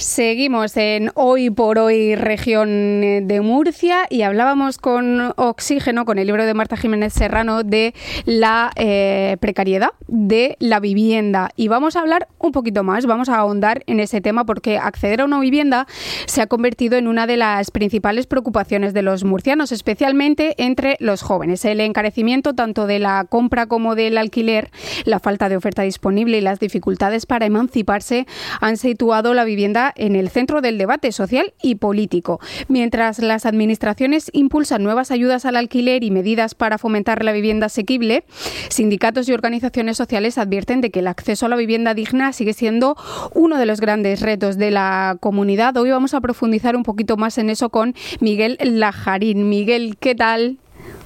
Seguimos en Hoy por Hoy región de Murcia y hablábamos con Oxígeno, con el libro de Marta Jiménez Serrano, de la precariedad de la vivienda. Y vamos a hablar un poquito más, vamos a ahondar en ese tema porque acceder a una vivienda se ha convertido en una de las principales preocupaciones de los murcianos, especialmente entre los jóvenes. El encarecimiento tanto de la compra como del alquiler, la falta de oferta disponible y las dificultades para emanciparse han situado la vivienda en el centro del debate social y político. Mientras las administraciones impulsan nuevas ayudas al alquiler y medidas para fomentar la vivienda asequible, sindicatos y organizaciones sociales advierten de que el acceso a la vivienda digna sigue siendo uno de los grandes retos de la comunidad. Hoy vamos a profundizar un poquito más en eso con Miguel Lajarín. Miguel, ¿qué tal?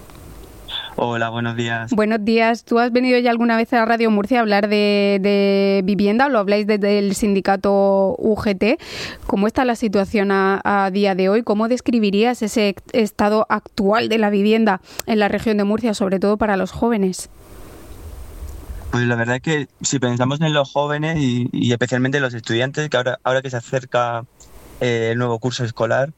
Hola, buenos días. Buenos días. ¿Tú has venido ya alguna vez a Radio Murcia a hablar de vivienda? ¿Lo habláis desde el sindicato UGT? ¿Cómo está la situación a día de hoy? ¿Cómo describirías ese estado actual de la vivienda en la región de Murcia, sobre todo para los jóvenes? Pues la verdad es que si pensamos en los jóvenes y especialmente en los estudiantes, que ahora que se acerca el nuevo curso escolar,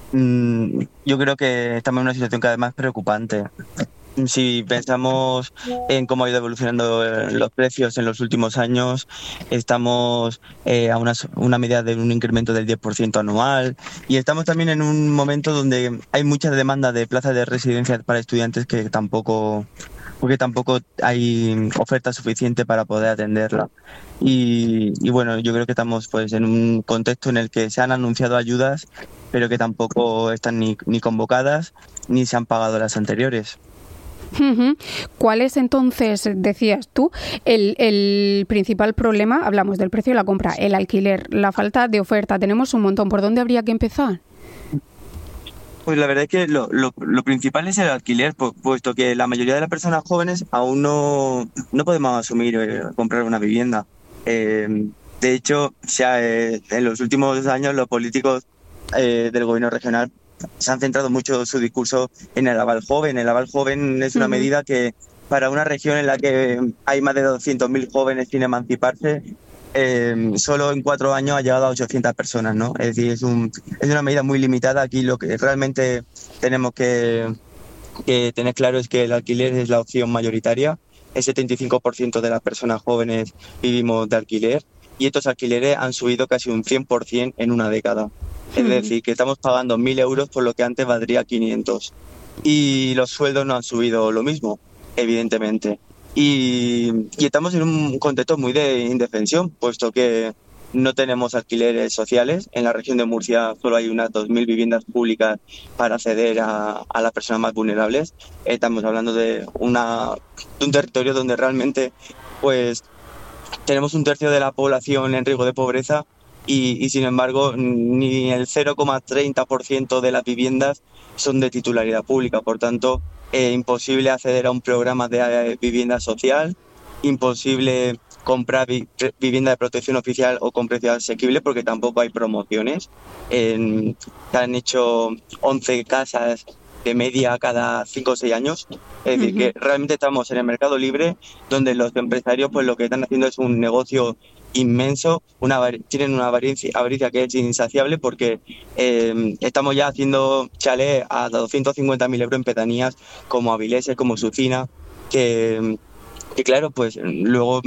yo creo que estamos en una situación cada vez más preocupante. Si pensamos en cómo ha ido evolucionando los precios en los últimos años, estamos a una media de un incremento del 10% anual y estamos también en un momento donde hay mucha demanda de plazas de residencia para estudiantes porque tampoco hay oferta suficiente para poder atenderla. Y bueno, yo creo que estamos pues en un contexto en el que se han anunciado ayudas, pero que tampoco están ni convocadas ni se han pagado las anteriores. ¿Cuál es entonces, decías tú, el principal problema? Hablamos del precio de la compra, el alquiler, la falta de oferta. Tenemos un montón. ¿Por dónde habría que empezar? Pues la verdad es que lo principal es el alquiler, puesto que la mayoría de las personas jóvenes aún no podemos asumir comprar una vivienda. De hecho, en los últimos años los políticos del gobierno regional se han centrado mucho su discurso en el aval joven. El aval joven es una medida que para una región en la que hay más de 200.000 jóvenes sin emanciparse, solo en 4 años ha llegado a 800 personas, ¿no? Es decir, es una medida muy limitada. Aquí lo que realmente tenemos que tener claro es que el alquiler es la opción mayoritaria. El 75% de las personas jóvenes vivimos de alquiler y estos alquileres han subido casi un 100% en una década. Es decir, que estamos pagando 1.000 euros por lo que antes valdría 500. Y los sueldos no han subido lo mismo, evidentemente. Y estamos en un contexto muy de indefensión, puesto que no tenemos alquileres sociales. En la región de Murcia solo hay unas 2.000 viviendas públicas para acceder a las personas más vulnerables. Estamos hablando de un territorio donde realmente pues tenemos un tercio de la población en riesgo de pobreza. Y sin embargo, ni el 0,30% de las viviendas son de titularidad pública. Por tanto, imposible acceder a un programa de vivienda social, imposible comprar vivienda de protección oficial o con precio asequible porque tampoco hay promociones. Se han hecho 11 casas de media cada 5 o 6 años. Es decir, que realmente estamos en el mercado libre donde los empresarios pues lo que están haciendo es un negocio inmenso, tienen una avaricia que es insaciable porque estamos ya haciendo chalés a 250.000 euros en pedanías como Avilés, como Sucina, que claro, pues luego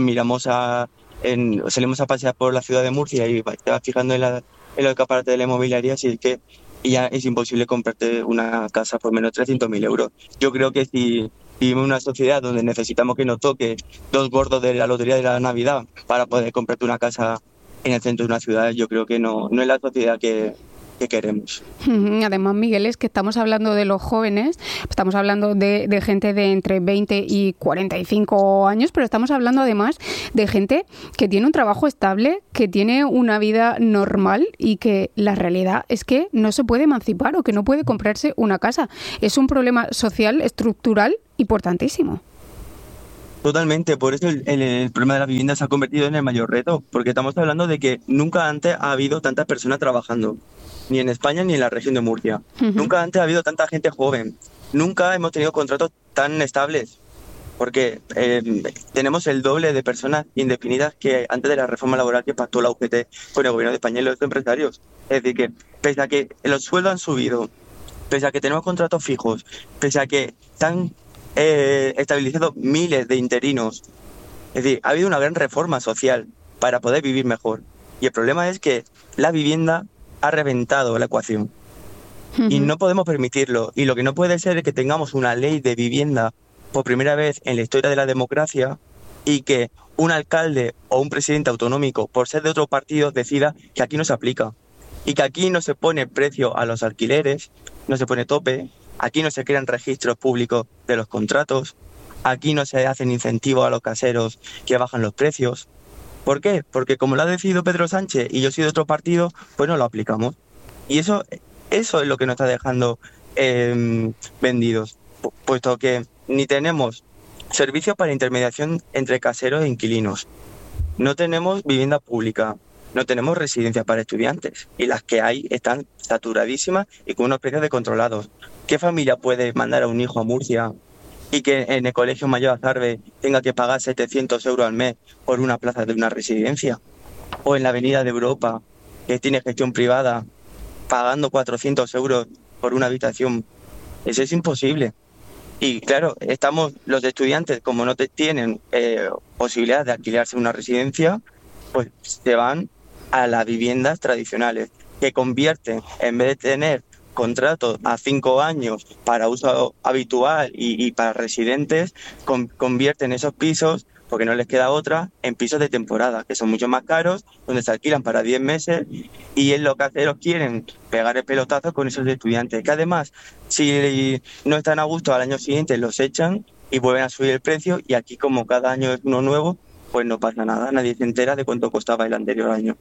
salimos a pasear por la ciudad de Murcia y te vas fijando en los escaparates de la inmobiliaria y ya es imposible comprarte una casa por menos de 300.000 euros. Yo creo que si vivimos en una sociedad donde necesitamos que nos toque 2 gordos de la lotería de la Navidad para poder comprarte una casa en el centro de una ciudad, yo creo que no es la sociedad que queremos. Además, Miguel, es que estamos hablando de los jóvenes, estamos hablando de gente de entre 20 y 45 años, pero estamos hablando además de gente que tiene un trabajo estable, que tiene una vida normal y que la realidad es que no se puede emancipar o que no puede comprarse una casa. Es un problema social, estructural, importantísimo. Totalmente, por eso el problema de la vivienda se ha convertido en el mayor reto, porque estamos hablando de que nunca antes ha habido tantas personas trabajando, ni en España ni en la región de Murcia. Nunca antes ha habido tanta gente joven, nunca hemos tenido contratos tan estables. porque tenemos el doble de personas indefinidas que antes de la reforma laboral que pactó la UGT con el gobierno de España y los empresarios. Es decir, que pese a que los sueldos han subido, pese a que tenemos contratos fijos, pese a que están estabilizado miles de interinos, es decir, ha habido una gran reforma social para poder vivir mejor. Y el problema es que la vivienda ha reventado la ecuación. Y no podemos permitirlo. Y lo que no puede ser es que tengamos una ley de vivienda por primera vez en la historia de la democracia y que un alcalde o un presidente autonómico, por ser de otro partido, decida que aquí no se aplica. Y que aquí no se pone precio a los alquileres, no se pone tope, aquí no se crean registros públicos de los contratos, aquí no se hacen incentivos a los caseros que bajan los precios. ¿Por qué? Porque como lo ha decidido Pedro Sánchez y yo soy de otro partido, pues no lo aplicamos. Y eso es lo que nos está dejando vendidos, puesto que ni tenemos servicios para intermediación entre caseros e inquilinos, no tenemos vivienda pública, no tenemos residencias para estudiantes y las que hay están saturadísimas y con unos precios descontrolados. ¿Qué familia puede mandar a un hijo a Murcia y que en el Colegio Mayor Azarbe tenga que pagar 700 euros al mes por una plaza de una residencia? O en la Avenida de Europa, que tiene gestión privada, pagando 400 euros por una habitación. Eso es imposible. Y claro, los estudiantes, como no tienen posibilidad de alquilarse una residencia, pues se van a las viviendas tradicionales, que convierten, en vez de tener contratos a 5 años para uso habitual y para residentes, convierten esos pisos, porque no les queda otra, en pisos de temporada, que son mucho más caros, donde se alquilan para 10 meses y es lo que caseros quieren pegar el pelotazo con esos estudiantes, que además, si no están a gusto al año siguiente, los echan y vuelven a subir el precio, y aquí como cada año es uno nuevo, pues no pasa nada, nadie se entera de cuánto costaba el anterior año.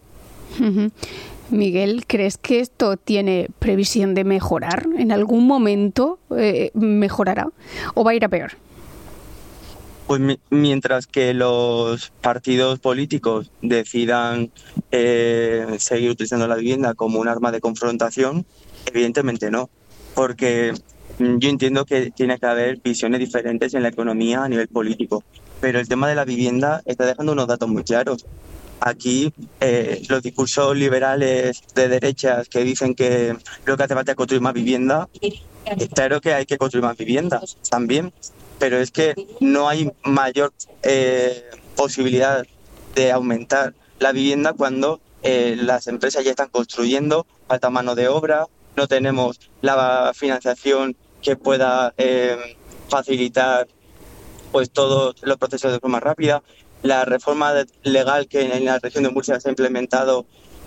Miguel, ¿crees que esto tiene previsión de mejorar? ¿En algún momento mejorará o va a ir a peor? Pues mientras que los partidos políticos decidan seguir utilizando la vivienda como un arma de confrontación, evidentemente no, porque yo entiendo que tiene que haber visiones diferentes en la economía a nivel político, pero el tema de la vivienda está dejando unos datos muy claros. Aquí los discursos liberales de derechas que dicen que lo que hace falta es construir más vivienda, claro que hay que construir más viviendas también, pero es que no hay mayor posibilidad de aumentar la vivienda cuando las empresas ya están construyendo, falta mano de obra, no tenemos la financiación que pueda facilitar pues todos los procesos de forma rápida. La reforma legal que en la región de Murcia se ha implementado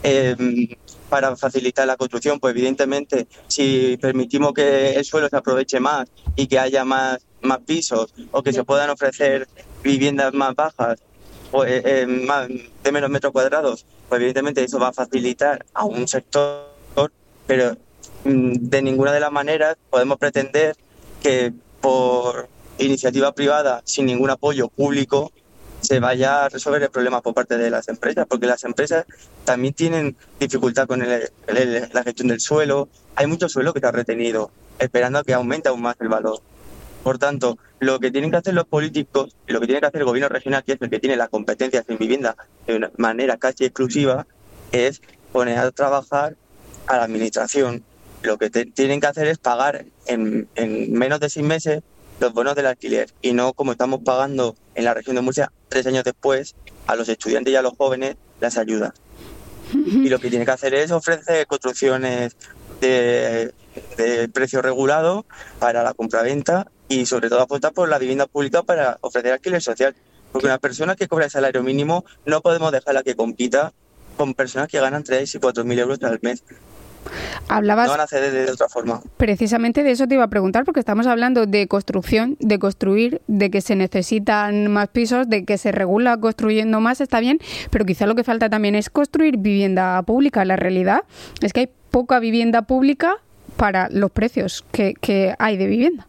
para facilitar la construcción, pues evidentemente si permitimos que el suelo se aproveche más y que haya más pisos o que se puedan ofrecer viviendas más bajas o de menos metros cuadrados, pues evidentemente eso va a facilitar a un sector, pero de ninguna de las maneras podemos pretender que por iniciativa privada, sin ningún apoyo público, se vaya a resolver el problema por parte de las empresas, porque las empresas también tienen dificultad con la gestión del suelo. Hay mucho suelo que está retenido, esperando a que aumente aún más el valor. Por tanto, lo que tienen que hacer los políticos y lo que tiene que hacer el gobierno regional, que es el que tiene las competencias en vivienda de una manera casi exclusiva, es poner a trabajar a la administración. Lo que tienen que hacer es pagar en menos de 6 meses los bonos del alquiler, y no como estamos pagando en la región de Murcia 3 años después a los estudiantes y a los jóvenes las ayudas. Y lo que tiene que hacer es ofrecer construcciones de precio regulado para la compraventa y sobre todo apostar por la vivienda pública para ofrecer alquiler social. Porque una persona que cobra el salario mínimo no podemos dejarla que compita con personas que ganan 3 y 4.000 euros al mes. Hablabas, no van a hacer de otra forma. Precisamente de eso te iba a preguntar, porque estamos hablando de construcción, de construir, de que se necesitan más pisos, de que se regula construyendo más, está bien, pero quizá lo que falta también es construir vivienda pública. La realidad es que hay poca vivienda pública para los precios que hay de vivienda.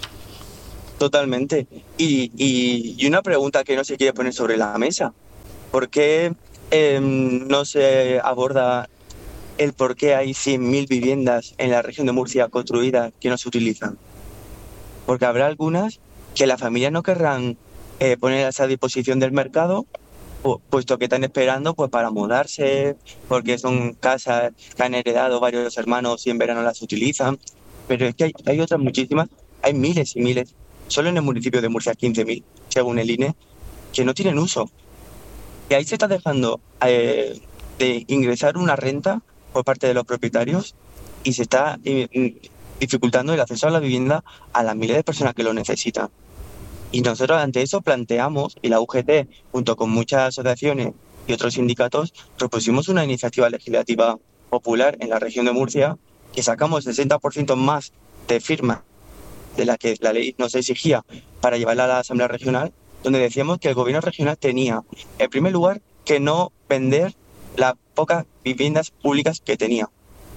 Totalmente. Y una pregunta que no se quiere poner sobre la mesa. ¿Por qué no se aborda el por qué hay 100.000 viviendas en la región de Murcia construidas que no se utilizan? Porque habrá algunas que las familias no querrán ponerse a disposición del mercado, puesto que están esperando pues para mudarse, porque son casas que han heredado varios hermanos y en verano las utilizan. Pero es que hay otras muchísimas, hay miles y miles, solo en el municipio de Murcia 15.000, según el INE, que no tienen uso. Y ahí se está dejando de ingresar una renta por parte de los propietarios y se está dificultando el acceso a la vivienda a las miles de personas que lo necesitan. Y nosotros ante eso planteamos, y la UGT, junto con muchas asociaciones y otros sindicatos, propusimos una iniciativa legislativa popular en la región de Murcia, que sacamos 60% más de firmas de la que la ley nos exigía para llevarla a la Asamblea Regional, donde decíamos que el gobierno regional tenía, en primer lugar, que no vender las pocas viviendas públicas que tenía,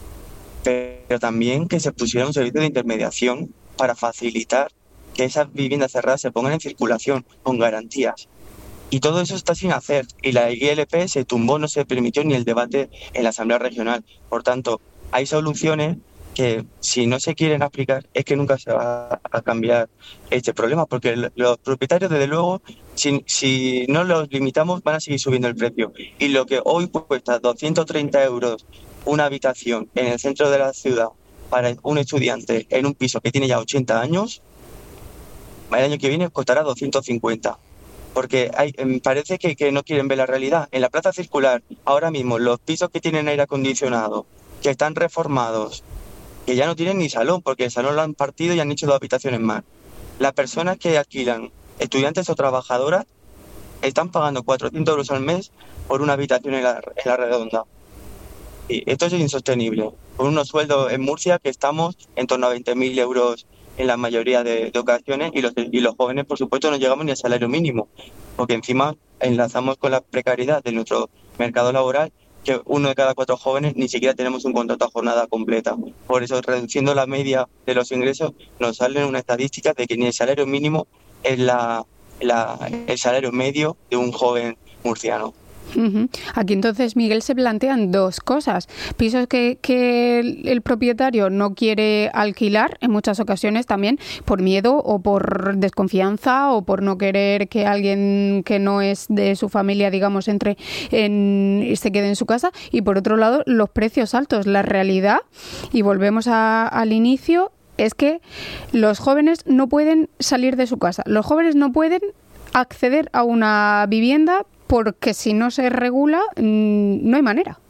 pero también que se pusiera un servicio de intermediación para facilitar que esas viviendas cerradas se pongan en circulación con garantías. Y todo eso está sin hacer. Y la ILP se tumbó, no se permitió ni el debate en la Asamblea Regional. Por tanto, hay soluciones que si no se quieren aplicar es que nunca se va a cambiar este problema, porque los propietarios, desde luego, si no los limitamos, van a seguir subiendo el precio. Y lo que hoy cuesta 230 euros una habitación en el centro de la ciudad para un estudiante en un piso que tiene ya 80 años, el año que viene costará 250. Porque parece que no quieren ver la realidad. En la Plaza Circular, ahora mismo, los pisos que tienen aire acondicionado, que están reformados, que ya no tienen ni salón, porque el salón lo han partido y han hecho 2 habitaciones más. Las personas que alquilan, estudiantes o trabajadoras, están pagando 400 euros al mes por una habitación en la redonda. Y esto es insostenible. Con unos sueldos en Murcia que estamos en torno a 20.000 euros en la mayoría de ocasiones, y los jóvenes, por supuesto, no llegamos ni al salario mínimo, porque encima enlazamos con la precariedad de nuestro mercado laboral, que 1 de cada 4 jóvenes ni siquiera tenemos un contrato a jornada completa. Por eso, reduciendo la media de los ingresos, nos salen una estadística de que ni el salario mínimo es el salario medio de un joven murciano. Aquí entonces, Miguel, se plantean 2 cosas. Pisos que el propietario no quiere alquilar, en muchas ocasiones también por miedo o por desconfianza o por no querer que alguien que no es de su familia, digamos, se quede en su casa. Y por otro lado, los precios altos. La realidad, y volvemos al inicio, es que los jóvenes no pueden salir de su casa. Los jóvenes no pueden acceder a una vivienda porque si no se regula, no hay manera.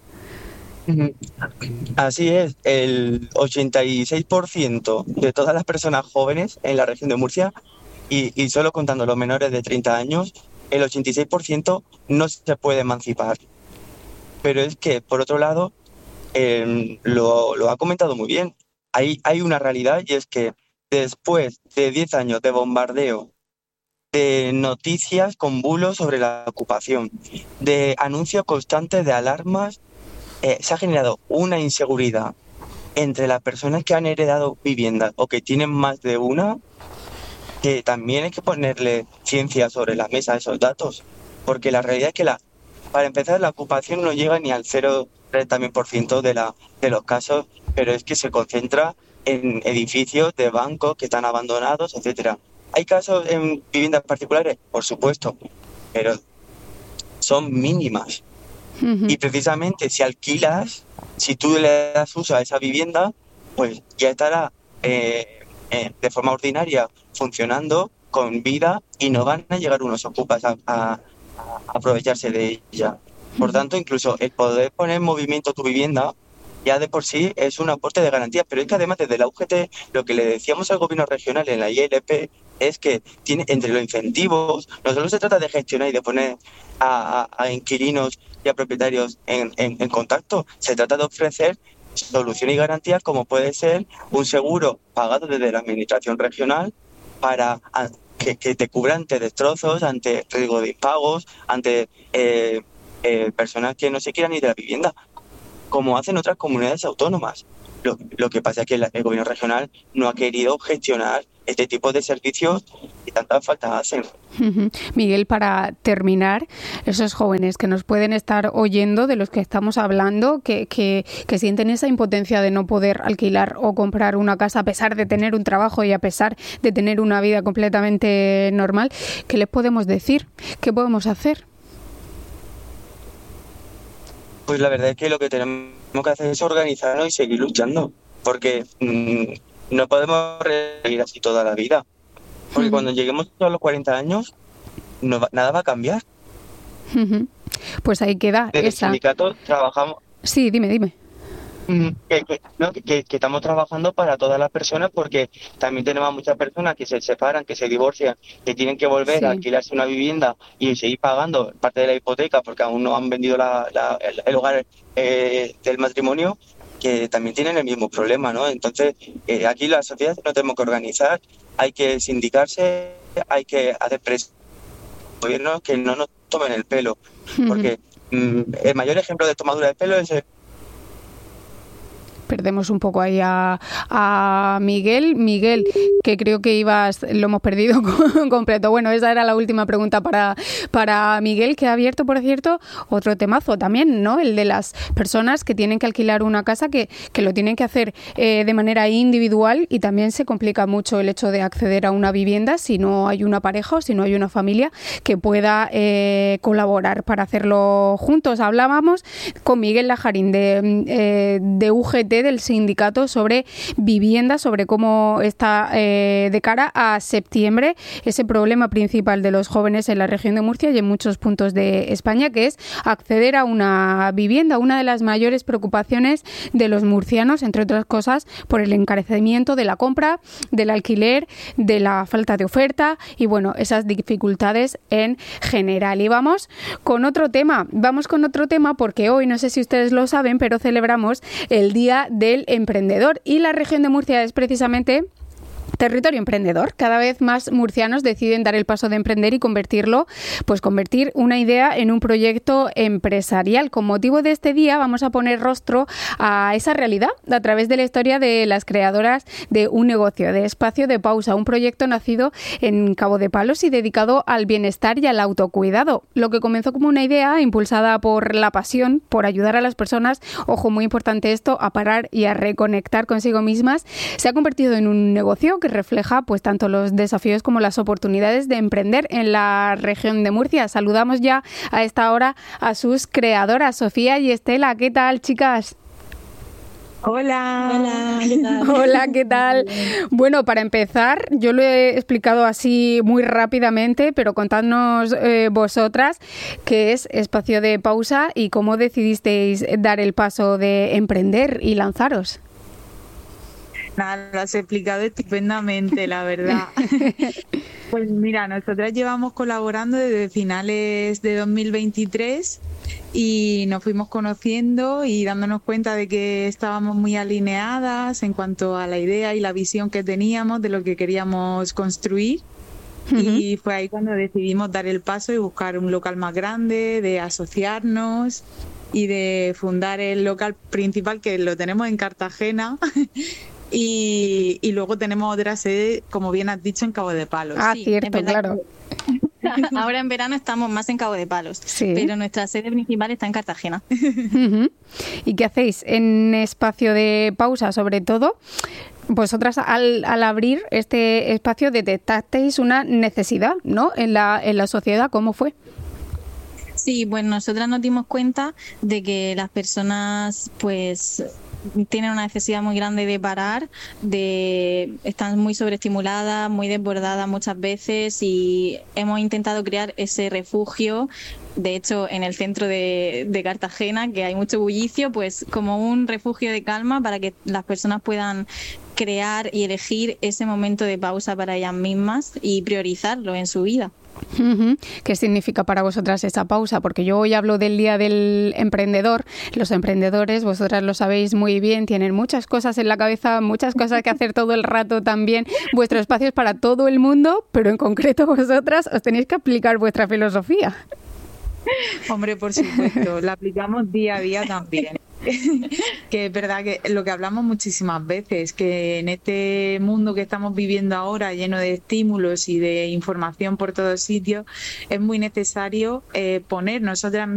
Así es, el 86% de todas las personas jóvenes en la región de Murcia, y solo contando los menores de 30 años, el 86% no se puede emancipar. Pero es que, por otro lado, lo ha comentado muy bien, hay una realidad, y es que después de 10 años de bombardeo, de noticias con bulos sobre la ocupación, de anuncios constantes de alarmas, se ha generado una inseguridad entre las personas que han heredado viviendas o que tienen más de una, que también hay que ponerle ciencia sobre la mesa a esos datos, porque la realidad es que para empezar, la ocupación no llega ni al 0,30% de los casos, pero es que se concentra en edificios de bancos que están abandonados, etcétera. ¿Hay casos en viviendas particulares? Por supuesto, pero son mínimas. Y precisamente si alquilas, si tú le das uso a esa vivienda, pues ya estará de forma ordinaria funcionando con vida y no van a llegar unos ocupas a aprovecharse de ella. Por tanto, incluso el poder poner en movimiento tu vivienda ya de por sí es un aporte de garantía, pero es que además desde la UGT lo que le decíamos al gobierno regional en la ILP es que tiene entre los incentivos, no solo se trata de gestionar y de poner a inquilinos y a propietarios en contacto, se trata de ofrecer soluciones y garantías como puede ser un seguro pagado desde la administración regional para que te cubra ante destrozos, ante riesgo de impagos, ante personas que no se quieran ir de la vivienda, como hacen otras comunidades autónomas. Lo que pasa es que el gobierno regional no ha querido gestionar este tipo de servicios que tanta falta hacen. Miguel, para terminar, esos jóvenes que nos pueden estar oyendo, de los que estamos hablando, que sienten esa impotencia de no poder alquilar o comprar una casa a pesar de tener un trabajo y a pesar de tener una vida completamente normal, ¿qué les podemos decir? ¿Qué podemos hacer? Pues la verdad es que lo que tenemos que hacer es organizarnos y seguir luchando, porque no podemos seguir así toda la vida. Porque cuando lleguemos a los 40 años, nada va a cambiar. Pues ahí queda Desde esa... el sindicato trabajamos... Sí, dime. Que estamos trabajando para todas las personas, porque también tenemos muchas personas que se separan, que se divorcian, que tienen que volver a alquilarse una vivienda y seguir pagando parte de la hipoteca porque aún no han vendido el hogar del matrimonio, que también tienen el mismo problema, ¿no? Entonces, aquí la sociedad no tenemos que organizar, hay que sindicarse, hay que hacer presión al gobierno que no nos tomen el pelo, porque el mayor ejemplo de tomadura de pelo es Perdemos un poco ahí a Miguel. Miguel, que creo que lo hemos perdido completo. Bueno, esa era la última pregunta para Miguel, que ha abierto, por cierto, otro temazo también, ¿no? El de las personas que tienen que alquilar una casa, que lo tienen que hacer de manera individual, y también se complica mucho el hecho de acceder a una vivienda si no hay una pareja o si no hay una familia que pueda colaborar para hacerlo juntos. Hablábamos con Miguel Lajarín de UGT, del sindicato, sobre vivienda, sobre cómo está de cara a septiembre ese problema principal de los jóvenes en la región de Murcia y en muchos puntos de España, que es acceder a una vivienda, una de las mayores preocupaciones de los murcianos, entre otras cosas, por el encarecimiento de la compra, del alquiler, de la falta de oferta y, bueno, esas dificultades en general. Y vamos con otro tema porque hoy, no sé si ustedes lo saben, pero celebramos el Día del Emprendedor, y la región de Murcia es precisamente territorio emprendedor. Cada vez más murcianos deciden dar el paso de emprender y convertir una idea en un proyecto empresarial. Con motivo de este día vamos a poner rostro a esa realidad a través de la historia de las creadoras de un negocio, de Espacio de Pausa, un proyecto nacido en Cabo de Palos y dedicado al bienestar y al autocuidado. Lo que comenzó como una idea impulsada por la pasión, por ayudar a las personas, ojo, muy importante esto, a parar y a reconectar consigo mismas, se ha convertido en un negocio que refleja pues tanto los desafíos como las oportunidades de emprender en la región de Murcia. Saludamos ya a esta hora a sus creadoras, Sofía y Estela. ¿Qué tal, chicas? Hola, ¿qué tal? Hola, ¿qué tal? Bueno, para empezar, yo lo he explicado así muy rápidamente, pero contadnos vosotras qué es Espacio de Pausa y cómo decidisteis dar el paso de emprender y lanzaros. Nada, lo has explicado estupendamente, la verdad. Pues mira, nosotras llevamos colaborando desde finales de 2023 y nos fuimos conociendo y dándonos cuenta de que estábamos muy alineadas en cuanto a la idea y la visión que teníamos de lo que queríamos construir. Y fue ahí cuando decidimos dar el paso y buscar un local más grande, de asociarnos y de fundar el local principal, que lo tenemos en Cartagena. Y luego tenemos otra sede, como bien has dicho, en Cabo de Palos. Ah, sí, cierto, claro. Ahora en verano estamos más en Cabo de Palos, sí, pero nuestra sede principal está en Cartagena. ¿Y qué hacéis en Espacio de Pausa, sobre todo? Vosotras al abrir este espacio detectasteis una necesidad, ¿no? En la sociedad, ¿cómo fue? Sí, bueno, nosotras nos dimos cuenta de que las personas pues tienen una necesidad muy grande de parar, están muy sobreestimuladas, muy desbordadas muchas veces, y hemos intentado crear ese refugio. De hecho, en el centro de Cartagena, que hay mucho bullicio, pues como un refugio de calma para que las personas puedan crear y elegir ese momento de pausa para ellas mismas y priorizarlo en su vida. ¿Qué significa para vosotras esa pausa? Porque yo hoy hablo del Día del Emprendedor. Los emprendedores, vosotras lo sabéis muy bien, tienen muchas cosas en la cabeza, muchas cosas que hacer todo el rato también. Vuestro espacio es para todo el mundo, pero en concreto vosotras os tenéis que aplicar vuestra filosofía. Hombre, por supuesto, la aplicamos día a día también. que es verdad que lo que hablamos muchísimas veces, que en este mundo que estamos viviendo ahora, lleno de estímulos y de información por todos sitios, es muy necesario poner nosotras